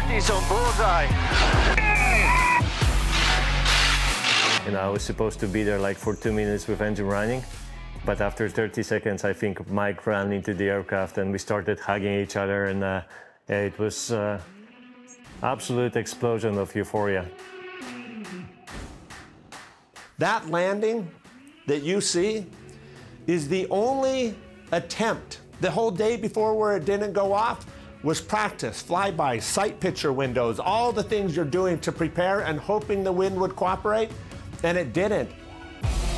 30's on bullseye. I was supposed to be there like for 2 minutes with engine running, but after 30 seconds, I think Mike ran into the aircraft and we started hugging each other, and it was absolute explosion of euphoria. That landing that you see is the only attempt. The whole day before where it didn't go off was practice, flybys, sight picture windows, all the things you're doing to prepare and hoping the wind would cooperate, and it didn't.